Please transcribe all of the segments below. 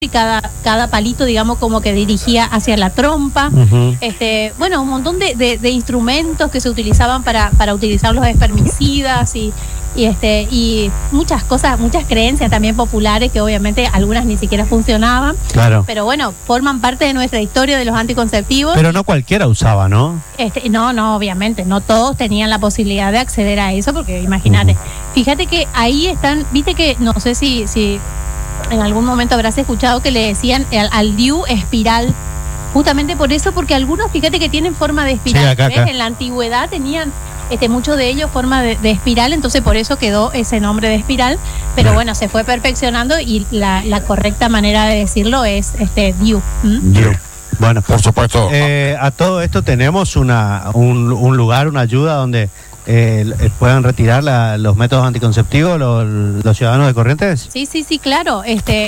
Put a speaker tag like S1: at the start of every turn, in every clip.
S1: y cada palito, digamos, como que dirigía hacia la trompa. Bueno, un montón de instrumentos que se utilizaban para utilizar los espermicidas y muchas cosas, muchas creencias también populares que obviamente algunas ni siquiera funcionaban.
S2: Claro.
S1: Pero bueno, forman parte de nuestra historia de los anticonceptivos.
S2: Pero no cualquiera usaba, ¿no?
S1: No, obviamente, no todos tenían la posibilidad de acceder a eso, porque imagínate, fíjate que ahí están, viste que, no sé si en algún momento habrás escuchado que le decían al DIU espiral, justamente por eso, porque algunos, fíjate que tienen forma de espiral.
S2: Sí, acá.
S1: En la antigüedad tenían muchos de ellos forma de espiral, entonces por eso quedó ese nombre de espiral, pero bueno, se fue perfeccionando y la correcta manera de decirlo es DIU.
S2: DIU. Bueno,
S3: por supuesto.
S2: A todo esto tenemos un lugar, una ayuda donde puedan retirar los métodos anticonceptivos los ciudadanos de Corrientes.
S1: Sí, claro.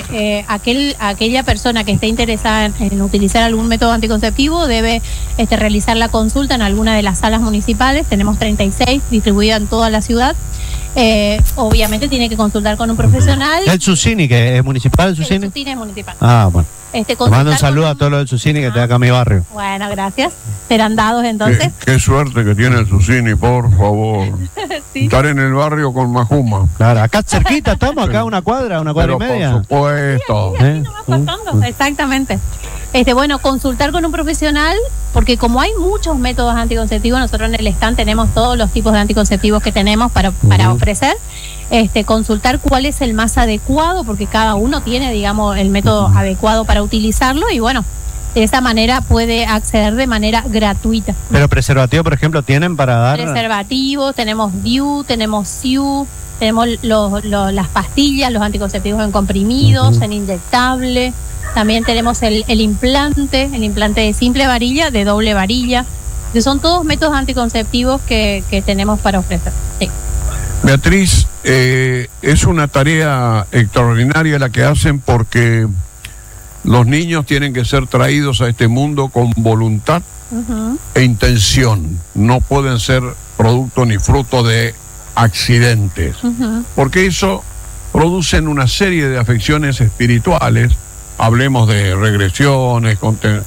S1: Aquella persona que esté interesada en utilizar algún método anticonceptivo debe realizar la consulta en alguna de las salas municipales. Tenemos 36 distribuidas en toda la ciudad. Obviamente tiene que consultar con un profesional.
S2: ¿El Susini, que es municipal? ¿El Susini?
S1: El Susini es municipal.
S2: Ah, bueno. Te mando un saludo a todos los del Susini que está acá en mi barrio.
S1: Bueno, gracias. Serán dados entonces.
S3: Qué suerte que tiene el Susini, por favor. Sí. Estar en el barrio con Majuma.
S2: Claro, acá cerquita estamos, acá una cuadra y media.
S3: Por supuesto.
S1: Sí, aquí nomás pasando. Exactamente. Bueno, consultar con un profesional, porque como hay muchos métodos anticonceptivos, nosotros en el stand tenemos todos los tipos de anticonceptivos que tenemos para ofrecer. Consultar cuál es el más adecuado, porque cada uno tiene, digamos, el método adecuado para utilizarlo, y bueno, de esa manera puede acceder de manera gratuita.
S2: Pero preservativo, por ejemplo, ¿tienen para dar?
S1: Preservativos, tenemos DIU, tenemos SIU, tenemos las pastillas, los anticonceptivos en comprimidos, en inyectable. También tenemos el implante de simple varilla, de doble varilla. Que son todos métodos anticonceptivos que tenemos para ofrecer. Sí.
S3: Beatriz, es una tarea extraordinaria la que hacen, porque los niños tienen que ser traídos a este mundo con voluntad e intención. No pueden ser producto ni fruto de accidentes, porque eso producen una serie de afecciones espirituales. Hablemos de regresiones,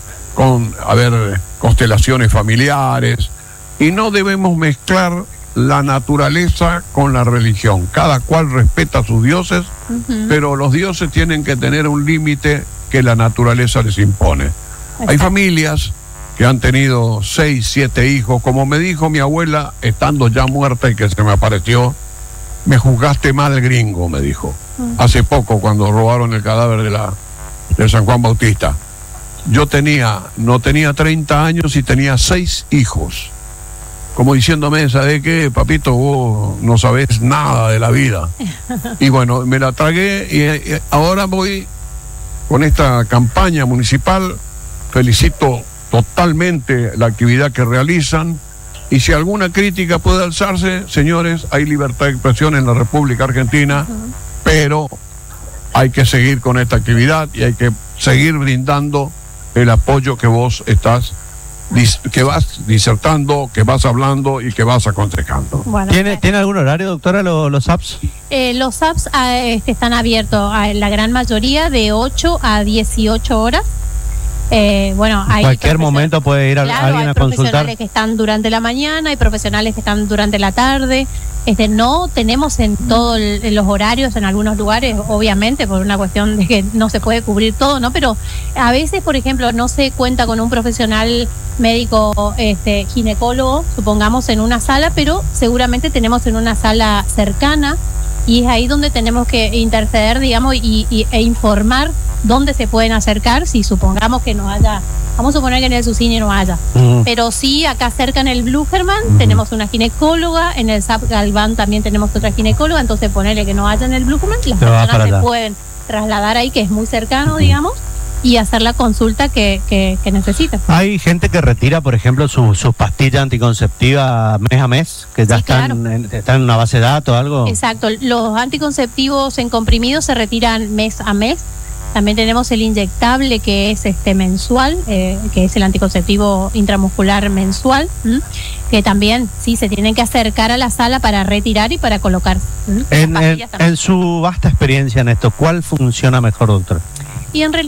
S3: constelaciones familiares, y no debemos mezclar la naturaleza con la religión. Cada cual respeta a sus dioses, pero los dioses tienen que tener un límite que la naturaleza les impone. Exacto. Hay familias que han tenido 6, 7 hijos, como me dijo mi abuela, estando ya muerta y que se me apareció: me juzgaste mal, gringo, me dijo, hace poco, cuando robaron el cadáver de San Juan Bautista. Yo no tenía 30 años y tenía 6 hijos. Como diciéndome, ¿sabes qué, papito? Vos no sabés nada de la vida. Y bueno, me la tragué, y ahora voy con esta campaña municipal. Felicito totalmente la actividad que realizan, y si alguna crítica puede alzarse, señores, hay libertad de expresión en la República Argentina, pero hay que seguir con esta actividad y hay que seguir brindando el apoyo que vos que vas disertando, que vas hablando y que vas aconsejando.
S1: Bueno,
S2: ¿Tiene algún horario, doctora, los apps?
S1: Los apps están abiertos a la gran mayoría de 8 a 18 horas. Hay
S2: cualquier momento puede ir alguien a consultar.
S1: Hay profesionales que están durante la mañana, hay profesionales que están durante la tarde. No tenemos en todos los horarios, en algunos lugares, obviamente, por una cuestión de que no se puede cubrir todo, ¿no? Pero a veces, por ejemplo, no se cuenta con un profesional médico ginecólogo, supongamos, en una sala, pero seguramente tenemos en una sala cercana, y es ahí donde tenemos que interceder, digamos, e informar dónde se pueden acercar, si supongamos que no haya. Vamos a suponer que en el Susini no haya, pero sí acá cerca en el Blugerman tenemos una ginecóloga, en el SAP Galván también tenemos otra ginecóloga, entonces ponerle que no haya en el Blugerman, las personas se pueden trasladar ahí, que es muy cercano, digamos, y hacer la consulta que necesitan.
S2: Hay gente que retira, por ejemplo, sus pastillas anticonceptivas mes a mes, que ya están en una base de datos o algo.
S1: Exacto, los anticonceptivos en comprimidos se retiran mes a mes. También tenemos el inyectable, que es mensual, que es el anticonceptivo intramuscular mensual, que también sí se tienen que acercar a la sala para retirar y para colocar.
S2: En su vasta experiencia en esto, ¿cuál funciona mejor, doctor?
S1: y en realidad